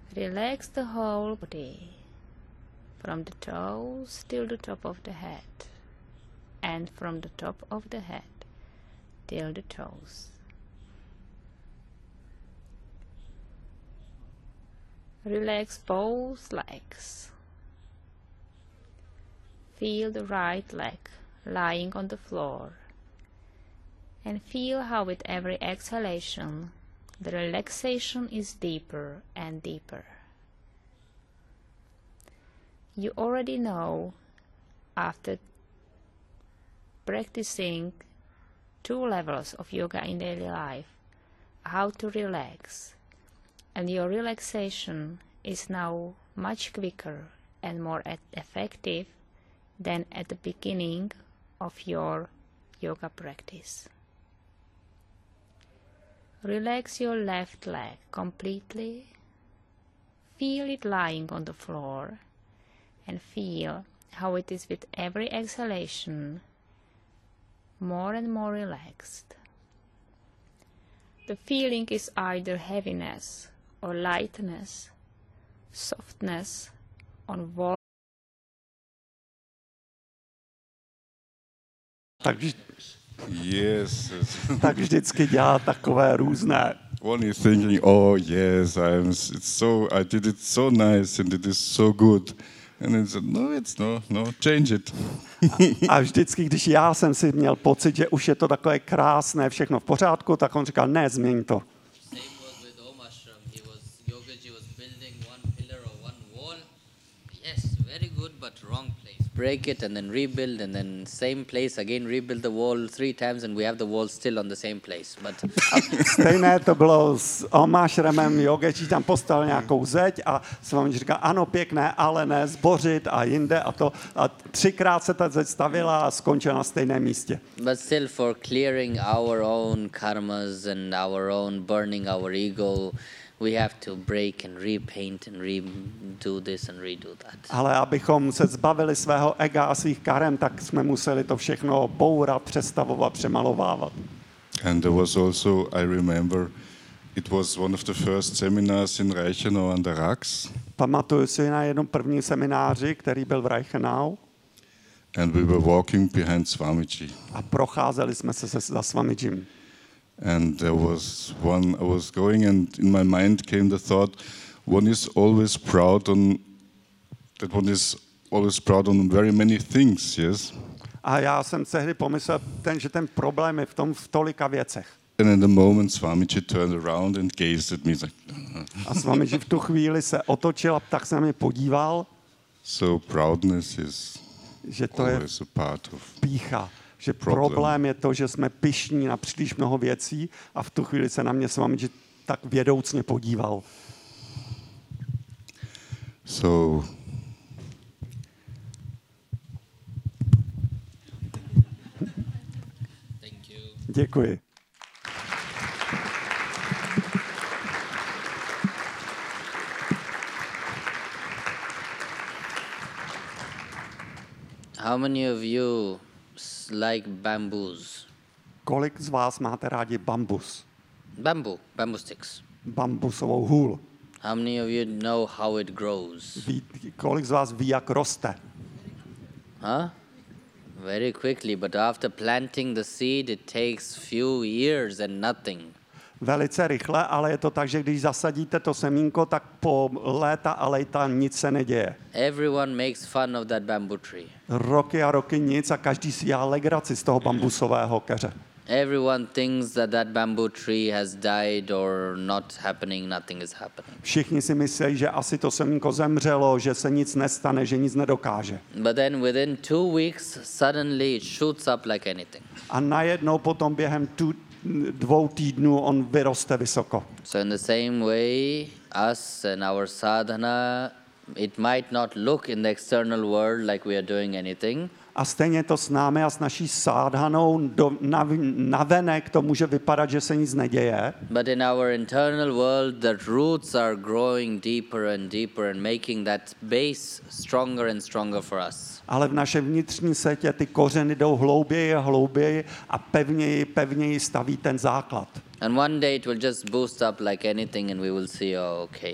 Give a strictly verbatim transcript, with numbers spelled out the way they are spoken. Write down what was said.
Relax the whole body, from the toes till the top of the head, and from the top of the head till the toes. Relax both legs. Feel the right leg lying on the floor, and feel how with every exhalation the relaxation is deeper and deeper. You already know, after practicing two levels of yoga in daily life, how to relax, and your relaxation is now much quicker and more effective than at the beginning of your yoga practice. Relax your left leg completely. Feel it lying on the floor, and feel how it is with every exhalation more and more relaxed. The feeling is either heaviness or lightness, softness on wall. Takže, Yes. tak vždycky dělá takové různé. One is thinking, oh yes, I'm. It's so. I did it so nice, and it is so good. And it's no, it's no, no. Change it. A vždycky, když já jsem si měl pocit, že už je to takové krásné, všechno v pořádku, tak on říkal, ne, změň to. Same was with Om Ashram. He was Yogaji was building one pillar or one wall. Yes, very good, but wrong place. Break it and then rebuild, and then same place again. Rebuild the wall three times, and we have the wall still on the same place. But Stejné to bylo s Omášremem, Yogeji tam postavil nějakou zeď a s vámi říkal, ano, pěkné, ale ne, zbořit a jinde a to. A třikrát se ta zeď stavila a skončila na stejném místě. but still, for clearing our own karmas and our own burning our ego, we have to break and repaint and redo this and redo that. Ale abychom se zbavili svého ega a svých karem, tak jsme museli to všechno bourat, přestavovat, přemalovávat. And there was also, I remember, it was one of the first seminars in Reichenau an der Rax, Pamatuju si na jednom prvním semináři, který byl v Reichenau, and we were walking behind Swamiji. a procházeli jsme se se za Swamijim. And there was one, I was going, and in my mind came the thought, one is always proud on, that one is always proud on very many things, yes? A já jsem tehdy pomyslel, ten, že ten problém je v tom v tolika věcech. And in the moment, Swamiji turned around and gazed at me like, A Swamiji v tu chvíli se otočil a tak se na mě podíval, so proudness is že to je always a part of. pýcha. Že Problém. problém je to, že jsme pyšní na příliš mnoho věcí a v tu chvíli se na mě Swamiji tak vědoucně podíval. So Thank you. Děkuji. How many of you s- like bamboos? Kolik z vás máte rádi bambus? Bamboo, bamboo sticks. Bambusovou hůl. How many of you know how it grows? Ví, kolik z vás ví, jak roste? Huh? Very quickly, but after planting the seed, it takes few years and nothing. Velice rychle, ale je to tak, že když zasadíte to semínko, tak po léta a léta nic se neděje. Everyone makes fun of that bamboo tree. Roky a roky nic a každý si dělá legraci z toho bambusového keře. Everyone thinks that that bamboo tree has died or not happening, nothing is happening. Všichni si myslí, že asi to semínko zemřelo, že se nic nestane, že nic nedokáže. But then within two weeks, suddenly it shoots up like anything. A najednou potom během tu, dvou týdnů on vyroste vysoko. So in the same way, us and our sadhana, it might not look in the external world like we are doing anything. A stejně to s námi a s naší sádhanou do, na, navenek to může vypadat, že se nic neděje. But in our internal world, the roots are growing deeper and deeper and making that base stronger and stronger for us. Ale v našem vnitřním světě ty kořeny jdou hlouběji a hlouběji a pevněji, pevněji staví ten základ. And one day it will just boost up like anything and we will see, oh, okay,